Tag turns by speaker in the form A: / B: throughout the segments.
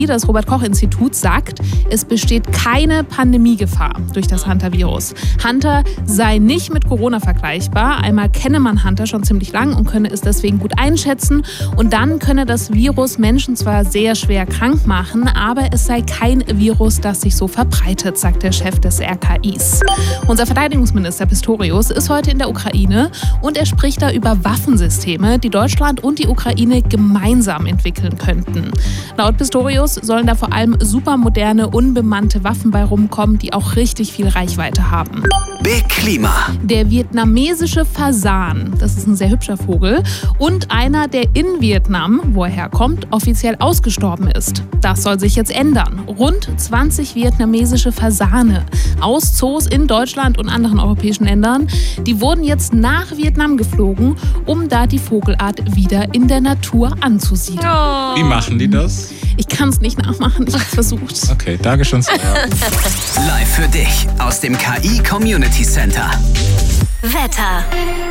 A: Das Robert-Koch-Institut sagt, es besteht keine Pandemiegefahr durch das Hunter-Virus. Hunter sei nicht mit Corona vergleichbar. Einmal kenne man Hunter schon ziemlich lang und könne es deswegen gut einschätzen. Und dann könne das Virus Menschen zwar sehr schwer krank machen, aber es sei kein Virus, das sich so verbreitet, sagt der Chef des RKIs. Unser Verteidigungsminister Pistorius ist heute in der Ukraine und er spricht da über Waffensysteme, die Deutschland und die Ukraine gemeinsam entwickeln könnten. Laut Pistorius sollen da vor allem supermoderne, unbemannte Waffen bei rumkommen, die auch richtig viel Reichweite haben.
B: Big Klima.
A: Der vietnamesische Fasan, das ist ein sehr hübscher Vogel, und einer, der in Vietnam, wo er herkommt, offiziell ausgestorben ist. Das soll sich jetzt ändern. Rund 20 vietnamesische Fasane aus Zoos in Deutschland und anderen europäischen Ländern, die wurden jetzt nach Vietnam geflogen, um da die Vogelart wieder in der Natur anzusiedeln.
C: Oh. Wie machen die das?
A: Ich kann es nicht nachmachen, ich habe es versucht.
C: Okay, danke schön.
B: Live für dich aus dem KI Community Center.
D: Wetter.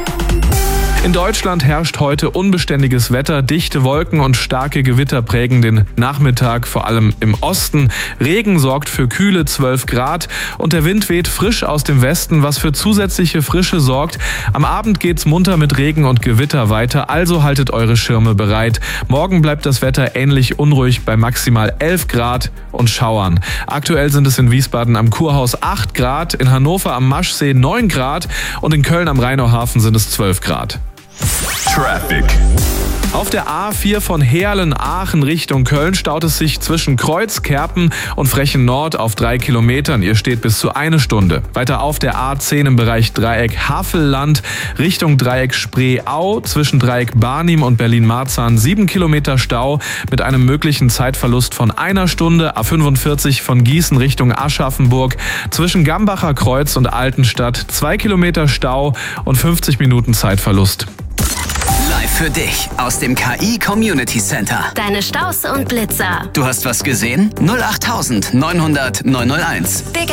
E: In Deutschland herrscht heute unbeständiges Wetter. Dichte Wolken und starke Gewitter prägen den Nachmittag, vor allem im Osten. Regen sorgt für kühle 12 Grad und der Wind weht frisch aus dem Westen, was für zusätzliche Frische sorgt. Am Abend geht's munter mit Regen und Gewitter weiter, also haltet eure Schirme bereit. Morgen bleibt das Wetter ähnlich unruhig bei maximal 11 Grad und Schauern. Aktuell sind es in Wiesbaden am Kurhaus 8 Grad, in Hannover am Maschsee 9 Grad und in Köln am Rheinauhafen sind es 12 Grad.
F: Traffic.
E: Auf der A4 von Heerlen-Aachen Richtung Köln staut es sich zwischen Kreuz, Kerpen und Frechen Nord auf 3 Kilometern. Ihr steht bis zu 1 Stunde. Weiter auf der A10 im Bereich Dreieck Havelland Richtung Dreieck Spree-Au zwischen Dreieck Barnim und Berlin-Marzahn 7 Kilometer Stau mit einem möglichen Zeitverlust von 1 Stunde. A45 von Gießen Richtung Aschaffenburg zwischen Gambacher Kreuz und Altenstadt 2 Kilometer Stau und 50 Minuten Zeitverlust.
B: Live für dich aus dem KI Community Center.
D: Deine Staus und Blitzer.
B: Du hast was gesehen? 08900 901.